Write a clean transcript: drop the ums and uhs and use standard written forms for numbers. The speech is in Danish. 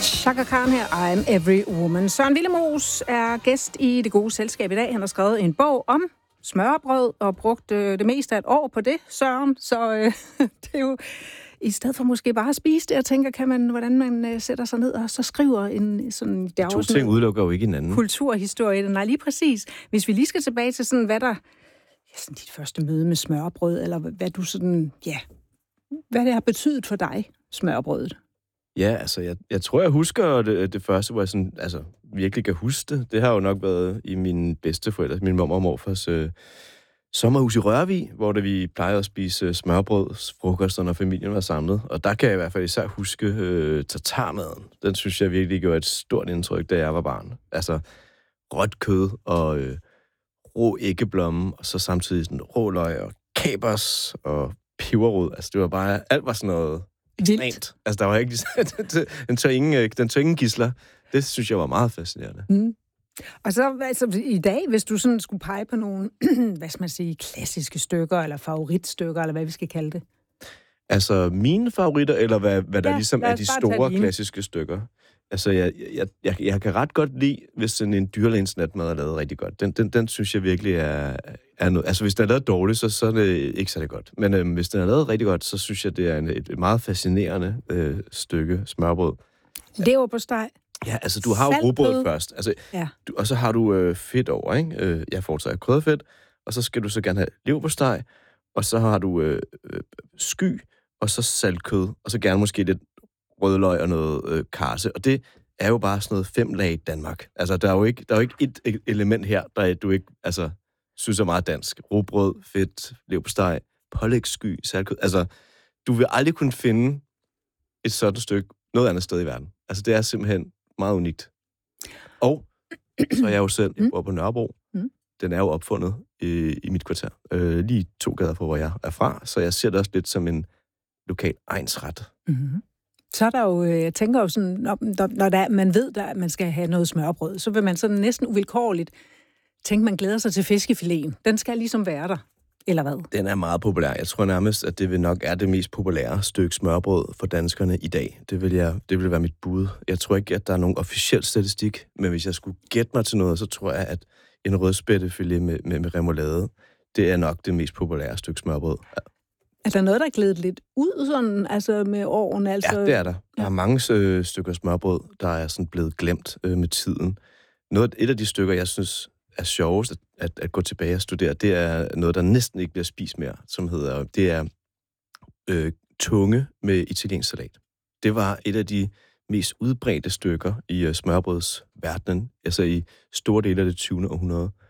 Chaka Khan her, I'm Every Woman. Søren Willemoes er gæst i Det Gode Selskab i dag. Han har skrevet en bog om smørrebrød og brugt det meste af et år på det, Søren. Så det er jo, i stedet for måske bare at spise det, jeg tænker, hvordan man sætter sig ned og så skriver en sådan... De to ting udelukker jo ikke hinanden. Kulturhistorie. Nej, lige præcis. Hvis vi lige skal tilbage til sådan, hvad der... sådan dit første møde med smørrebrød, eller hvad du sådan... Ja, hvad det har betydet for dig, smørrebrødet. Ja, altså, jeg tror, jeg husker det første, hvor jeg sådan, altså, virkelig kan huske det. Det har jo nok været i mine bedsteforældre, min mormor og morfars sommerhus i Rørvig, hvor vi plejede at spise smørbrød, frokoster, når familien var samlet. Og der kan jeg i hvert fald især huske tartarmaden. Den synes jeg virkelig gjorde et stort indtryk, da jeg var barn. Altså, råt kød og rå æggeblomme, og så samtidig sådan rå løg og kapers og peberrod. Altså, det var bare, alt var sådan noget... Vildt. Altså, der var ikke... den tog ingen gidsler. Det synes jeg var meget fascinerende. Mm. Og så altså, i dag, hvis du sådan skulle pege på nogle, hvad skal man sige, klassiske stykker, eller favoritstykker, eller hvad vi skal kalde det? Altså, mine favoritter, eller hvad der ligesom er de store klassiske stykker? Altså, jeg kan ret godt lide, hvis sådan en dyrlægens natmad er lavet rigtig godt. Den synes jeg virkelig er noget... Altså, hvis den er lavet dårligt, så er det ikke særlig godt. Men hvis den er lavet rigtig godt, så synes jeg, det er et meget fascinerende stykke smørbrød. Leverpostej. Ja, altså, du har jo rugbrød først. Altså, ja. Og så har du fedt over, ikke? Jeg foretrækker krydderfedt, og så skal du så gerne have leverpostej, og så har du sky, og så saltkød, og så gerne måske lidt rødløg og noget karse, og det er jo bare sådan noget 5 lag i Danmark. Altså, der er jo ikke et element her, der du ikke synes er meget dansk. Rugbrød, fedt, leverpostej, pålægssky, saltkød. Altså, du vil aldrig kunne finde et sådan stykke noget andet sted i verden. Altså, det er simpelthen meget unikt. Og så er jeg jo selv, jeg bor på Nørrebro. Den er jo opfundet i mit kvarter. Lige 2 gader fra, hvor jeg er fra, så jeg ser det også lidt som en lokal egnsret. Mm-hmm. Så er der jo, jeg tænker jo sådan, når man ved, at man skal have noget smørbrød, så vil man sådan næsten uvilkårligt tænke, man glæder sig til fiskefiléen. Den skal ligesom være der, eller hvad? Den er meget populær. Jeg tror nærmest, at det vil nok er det mest populære stykke smørbrød for danskerne i dag. Det vil være mit bud. Jeg tror ikke, at der er nogen officiel statistik, men hvis jeg skulle gætte mig til noget, så tror jeg, at en rødspættefilet med remoulade, det er nok det mest populære stykke smørbrød. Er der noget, der er glædet lidt ud sådan, altså med årene? Altså... Ja, det er der. Der er mange stykker smørbrød, der er sådan blevet glemt med tiden. Et af de stykker, jeg synes er sjovest at gå tilbage og studere, det er noget, der næsten ikke bliver spist mere, det er tunge med italiensk salat. Det var et af de mest udbredte stykker i smørbrødsverdenen, altså i store dele af det 20. århundrede.